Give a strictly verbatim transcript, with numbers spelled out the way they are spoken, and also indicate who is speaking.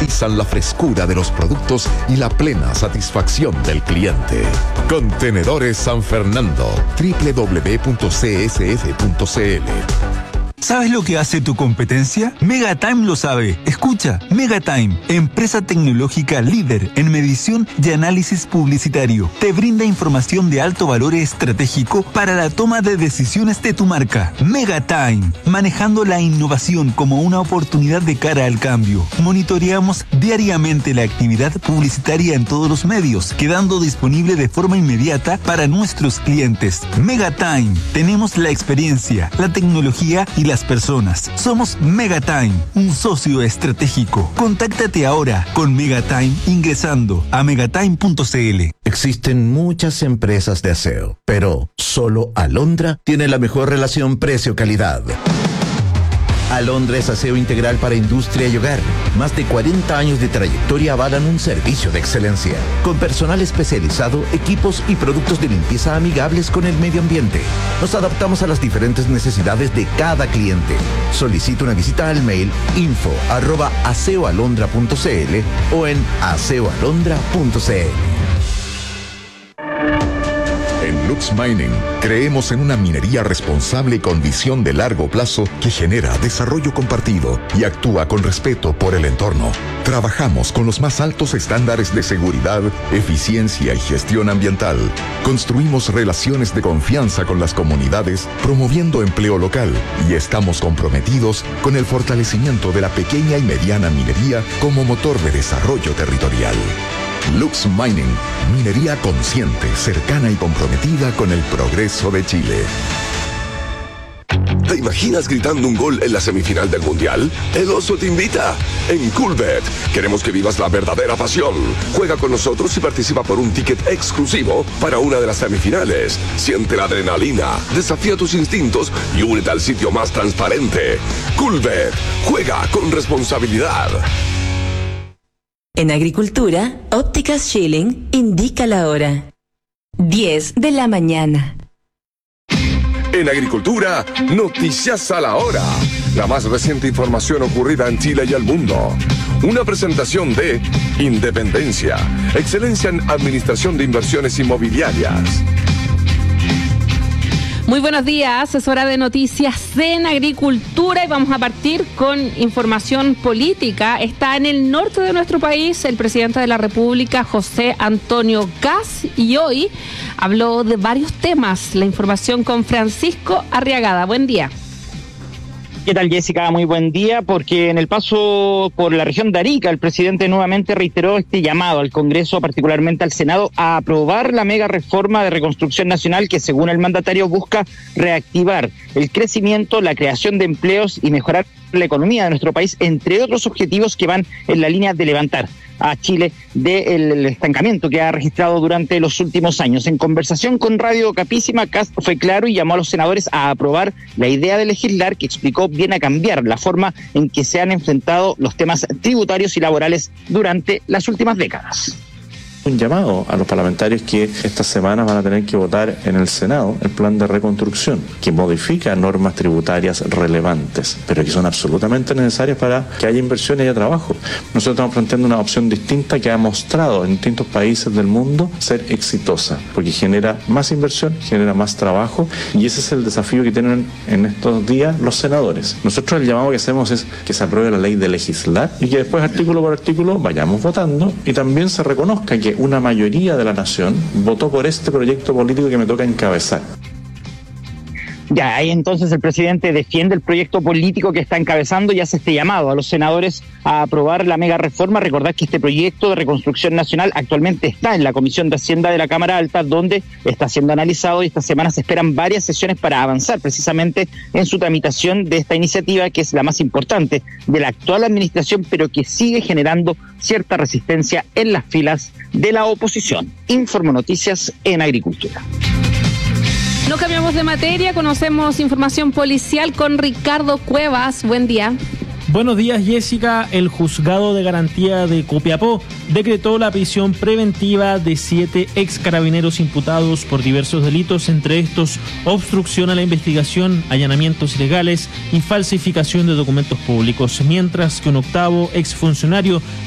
Speaker 1: garantizan la frescura de los productos y la plena satisfacción del cliente. Contenedores San Fernando, doble u doble u doble u punto c s f punto c l.
Speaker 2: ¿Sabes lo que hace tu competencia? Megatime lo sabe. Escucha, Megatime, empresa tecnológica líder en medición y análisis publicitario. Te brinda información de alto valor estratégico para la toma de decisiones de tu marca. Megatime, manejando la innovación como una oportunidad de cara al cambio. Monitoreamos diariamente la actividad publicitaria en todos los medios, quedando disponible de forma inmediata para nuestros clientes. Megatime, tenemos la experiencia, la tecnología y las personas. Somos Megatime, un socio estratégico. Contáctate ahora con Megatime ingresando a megatime punto c l.
Speaker 3: Existen muchas empresas de aseo, pero solo Alondra tiene la mejor relación precio-calidad. Alondra es aseo integral para industria y hogar. Más de cuarenta años de trayectoria avalan un servicio de excelencia, con personal especializado, equipos y productos de limpieza amigables con el medio ambiente. Nos adaptamos a las diferentes necesidades de cada cliente. Solicita una visita al mail info arroba aseoalondra punto c l o en aseoalondra punto c l.
Speaker 1: En Lux Mining creemos en una minería responsable con visión de largo plazo que genera desarrollo compartido y actúa con respeto por el entorno. Trabajamos con los más altos estándares de seguridad, eficiencia y gestión ambiental. Construimos relaciones de confianza con las comunidades, promoviendo empleo local, y estamos comprometidos con el fortalecimiento de la pequeña y mediana minería como motor de desarrollo territorial. Lux Mining, minería consciente, cercana y comprometida con el progreso de Chile.
Speaker 4: ¿Te imaginas gritando un gol en la semifinal del Mundial? El Oso te invita. En Coolbet queremos que vivas la verdadera pasión. Juega con nosotros y participa por un ticket exclusivo para una de las semifinales. Siente la adrenalina, desafía tus instintos y únete al sitio más transparente. Coolbet, juega con responsabilidad.
Speaker 5: En Agricultura, Ópticas Schilling indica la hora. diez de la mañana.
Speaker 4: En Agricultura, noticias a la hora. La más reciente información ocurrida en Chile y el mundo. Una presentación de Independencia, excelencia en administración de inversiones inmobiliarias.
Speaker 6: Muy buenos días, es hora de noticias en Agricultura y vamos a partir con información política. Está en el norte de nuestro país el presidente de la República, José Antonio Kast, y hoy habló de varios temas. La información con Francisco Arriagada. Buen día.
Speaker 7: ¿Qué tal, Jessica? Muy buen día, porque en el paso por la región de Arica, el presidente nuevamente reiteró este llamado al Congreso, particularmente al Senado, a aprobar la mega reforma de reconstrucción nacional que, según el mandatario, busca reactivar el crecimiento, la creación de empleos y mejorar la economía de nuestro país, entre otros objetivos que van en la línea de levantar a Chile del estancamiento que ha registrado durante los últimos años. En conversación con Radio Capísima, Kast fue claro y llamó a los senadores a aprobar la idea de legislar, que explicó viene a cambiar la forma en que se han enfrentado los temas tributarios y laborales durante las últimas décadas.
Speaker 8: Un llamado a los parlamentarios que estas semanas van a tener que votar en el Senado el plan de reconstrucción, que modifica normas tributarias relevantes, pero que son absolutamente necesarias para que haya inversión y haya trabajo. Nosotros estamos planteando una opción distinta que ha mostrado en distintos países del mundo ser exitosa, porque genera más inversión, genera más trabajo, y ese es el desafío que tienen en estos días los senadores. Nosotros el llamado que hacemos es que se apruebe la ley de legislar y que después artículo por artículo vayamos votando y también se reconozca que una mayoría de la nación votó por este proyecto político que me toca encabezar.
Speaker 7: Ya, ahí entonces el presidente defiende el proyecto político que está encabezando y hace este llamado a los senadores a aprobar la mega reforma. Recordad que este proyecto de reconstrucción nacional actualmente está en la Comisión de Hacienda de la Cámara Alta, donde está siendo analizado, y esta semana se esperan varias sesiones para avanzar precisamente en su tramitación de esta iniciativa, que es la más importante de la actual administración, pero que sigue generando cierta resistencia en las filas de la oposición. Informo Noticias en Agricultura.
Speaker 6: No cambiamos de materia, conocemos información policial con Ricardo Cuevas. Buen día.
Speaker 9: Buenos días, Jessica. El Juzgado de Garantía de Copiapó decretó la prisión preventiva de siete ex carabineros imputados por diversos delitos, entre estos obstrucción a la investigación, allanamientos ilegales y falsificación de documentos públicos, mientras que un octavo exfuncionario